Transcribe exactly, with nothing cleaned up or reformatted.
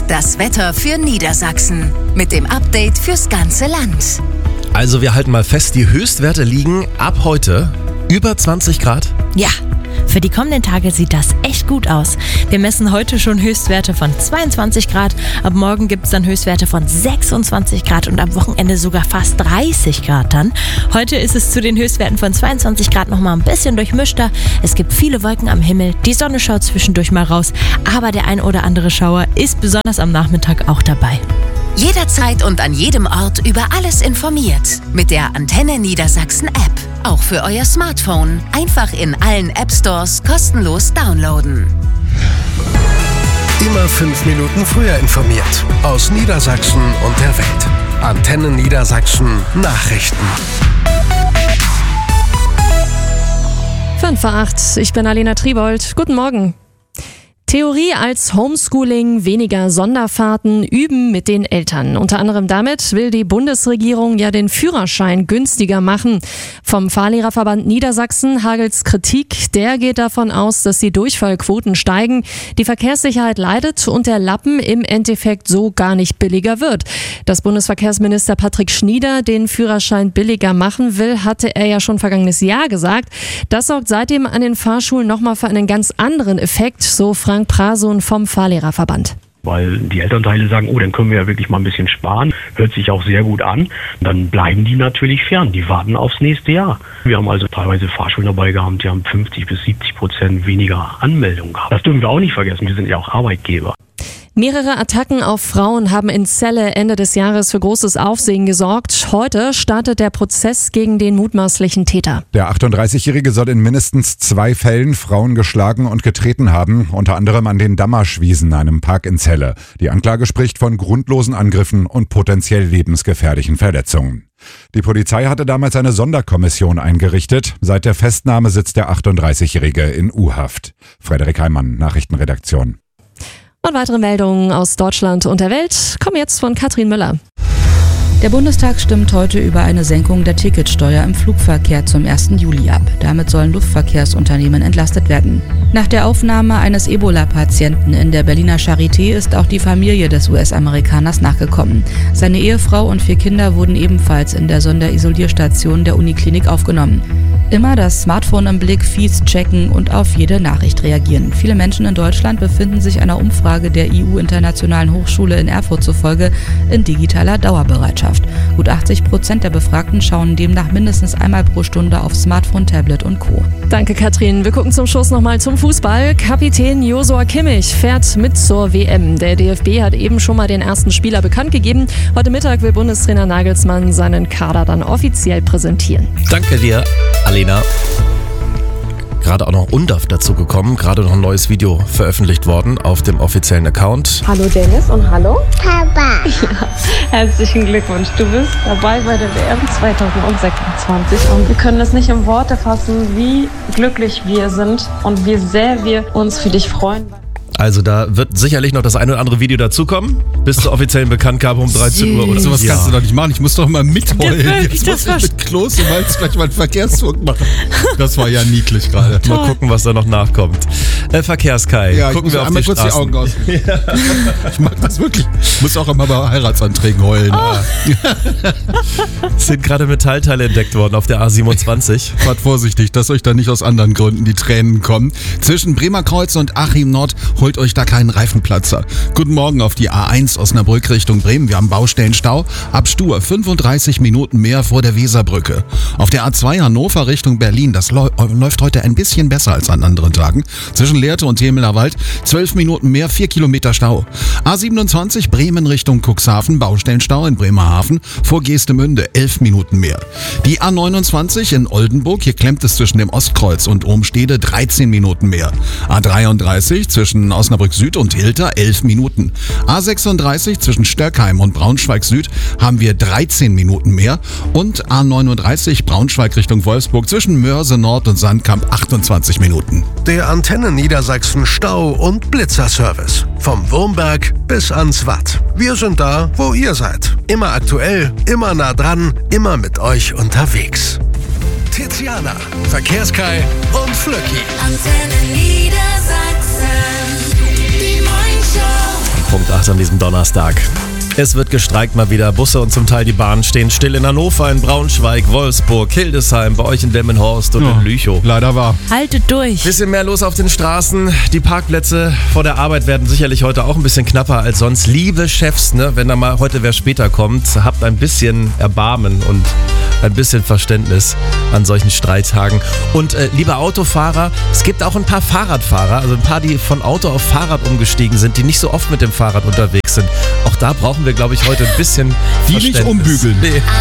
das Wetter für Niedersachsen. Mit dem Update fürs ganze Land. Also wir halten mal fest, die Höchstwerte liegen ab heute über zwanzig Grad. Ja, für die kommenden Tage sieht das echt gut aus. Wir messen heute schon Höchstwerte von zweiundzwanzig Grad. Ab morgen gibt es dann Höchstwerte von sechsundzwanzig Grad und am Wochenende sogar fast dreißig Grad dann. Heute ist es zu den Höchstwerten von zweiundzwanzig Grad nochmal ein bisschen durchmischter. Es gibt viele Wolken am Himmel. Die Sonne schaut zwischendurch mal raus. Aber der ein oder andere Schauer ist besonders am Nachmittag auch dabei. Jederzeit und an jedem Ort über alles informiert. Mit der Antenne Niedersachsen App. Auch für euer Smartphone. Einfach in allen App Stores kostenlos downloaden. Immer fünf Minuten früher informiert. Aus Niedersachsen und der Welt. Antenne Niedersachsen Nachrichten. fünf vor acht, ich bin Alena Triebold. Guten Morgen. Theorie als Homeschooling, weniger Sonderfahrten, üben mit den Eltern. Unter anderem damit will die Bundesregierung ja den Führerschein günstiger machen. Vom Fahrlehrerverband Niedersachsen hagelt's Kritik. Der geht davon aus, dass die Durchfallquoten steigen, die Verkehrssicherheit leidet und der Lappen im Endeffekt so gar nicht billiger wird. Dass Bundesverkehrsminister Patrick Schnieder den Führerschein billiger machen will, hatte er ja schon vergangenes Jahr gesagt. Das sorgt seitdem an den Fahrschulen nochmal für einen ganz anderen Effekt, so Frank Prason vom Fahrlehrerverband. Weil die Elternteile sagen, oh, dann können wir ja wirklich mal ein bisschen sparen. Hört sich auch sehr gut an. Dann bleiben die natürlich fern. Die warten aufs nächste Jahr. Wir haben also teilweise Fahrschulen dabei gehabt, die haben fünfzig bis siebzig Prozent weniger Anmeldungen gehabt. Das dürfen wir auch nicht vergessen. Wir sind ja auch Arbeitgeber. Mehrere Attacken auf Frauen haben in Celle Ende des Jahres für großes Aufsehen gesorgt. Heute startet der Prozess gegen den mutmaßlichen Täter. Der achtunddreißigjährige soll in mindestens zwei Fällen Frauen geschlagen und getreten haben, unter anderem an den Dammerschwiesen, einem Park in Celle. Die Anklage spricht von grundlosen Angriffen und potenziell lebensgefährlichen Verletzungen. Die Polizei hatte damals eine Sonderkommission eingerichtet. Seit der Festnahme sitzt der achtunddreißigjährige in U-Haft. Frederik Heimann, Nachrichtenredaktion. Und weitere Meldungen aus Deutschland und der Welt kommen jetzt von Katrin Müller. Der Bundestag stimmt heute über eine Senkung der Ticketsteuer im Flugverkehr zum ersten Juli ab. Damit sollen Luftverkehrsunternehmen entlastet werden. Nach der Aufnahme eines Ebola-Patienten in der Berliner Charité ist auch die Familie des U S-Amerikaners nachgekommen. Seine Ehefrau und vier Kinder wurden ebenfalls in der Sonderisolierstation der Uniklinik aufgenommen. Immer das Smartphone im Blick, Feeds checken und auf jede Nachricht reagieren. Viele Menschen in Deutschland befinden sich einer Umfrage der I U-Internationalen Hochschule in Erfurt zufolge in digitaler Dauerbereitschaft. Gut achtzig Prozent der Befragten schauen demnach mindestens einmal pro Stunde auf Smartphone, Tablet und Co. Danke, Katrin. Wir gucken zum Schluss nochmal zum Fußball. Kapitän Joshua Kimmich fährt mit zur W M. Der D F B hat eben schon mal den ersten Spieler bekannt gegeben. Heute Mittag will Bundestrainer Nagelsmann seinen Kader dann offiziell präsentieren. Danke dir, Alena. Gerade auch noch U N D A F dazu gekommen, gerade noch ein neues Video veröffentlicht worden auf dem offiziellen Account. Hallo Dennis und hallo Papa. Ja, herzlichen Glückwunsch, du bist dabei bei der W M zweitausendsechsundzwanzig und wir können es nicht in Worte fassen, wie glücklich wir sind und wie sehr wir uns für dich freuen. Also da wird sicherlich noch das ein oder andere Video dazukommen, bis zur offiziellen Bekanntgabe um dreizehn Uhr. Oder so was ja. kannst du doch nicht machen, ich muss doch mal mitheulen. Ja, Jetzt das muss ich mit Klose mal gleich mal einen Verkehrsfunk machen. Das war ja niedlich gerade. Mal gucken, was da noch nachkommt. Äh, Verkehrskai, ja, gucken ich muss wir auf einmal die kurz Straßen. die Augen aus. Ja. Ich mag das wirklich. Ich muss auch immer bei Heiratsanträgen heulen. Oh. Es sind gerade Metallteile entdeckt worden auf der A siebenundzwanzig. Fahrt vorsichtig, dass euch da nicht aus anderen Gründen die Tränen kommen. Zwischen Bremerkreuz und Achim Nord holt euch da keinen Reifenplatzer. Guten Morgen auf die A eins Osnabrück Richtung Bremen. Wir haben Baustellenstau. Ab Stur fünfunddreißig Minuten mehr vor der Weserbrücke. Auf der A zwei Hannover Richtung Berlin. Das läuft heute ein bisschen besser als an anderen Tagen. Zwischen Lehrte und Temeler Wald zwölf Minuten mehr, vier Kilometer Stau. A siebenundzwanzig Bremen Richtung Cuxhaven. Baustellenstau in Bremerhaven. Vor Geestemünde elf Minuten mehr. Die A neunundzwanzig in Oldenburg. Hier klemmt es zwischen dem Ostkreuz und Ohmstede dreizehn Minuten mehr. A dreiunddreißig zwischen Osnabrück Süd und Hilter elf Minuten. A sechsunddreißig zwischen Stöckheim und Braunschweig Süd haben wir dreizehn Minuten mehr. Und A neununddreißig Braunschweig Richtung Wolfsburg zwischen Mörse Nord und Sandkamp achtundzwanzig Minuten. Der Antenne Niedersachsen Stau- und Blitzerservice. Vom Wurmberg bis ans Watt. Wir sind da, wo ihr seid. Immer aktuell, immer nah dran, immer mit euch unterwegs. Tiziana, Verkehrskai und Flöcki. Antenne Niedersachsen, die Morningshow. Punkt acht. gemacht an diesem Donnerstag. Es wird gestreikt mal wieder. Busse und zum Teil die Bahnen stehen still in Hannover, in Braunschweig, Wolfsburg, Hildesheim, bei euch in Demmenhorst und Ja, in Lüchow. Leider wahr. Haltet durch. Bisschen mehr los auf den Straßen. Die Parkplätze vor der Arbeit werden sicherlich heute auch ein bisschen knapper als sonst. Liebe Chefs, ne, wenn da mal heute wer später kommt, habt ein bisschen Erbarmen und ein bisschen Verständnis an solchen Streittagen. Und äh, liebe Autofahrer, es gibt auch ein paar Fahrradfahrer, also ein paar, die von Auto auf Fahrrad umgestiegen sind, die nicht so oft mit dem Fahrrad unterwegs sind. Auch da brauchen wir, glaube ich, heute ein bisschen Die Verständnis. nicht umbügeln. Nee.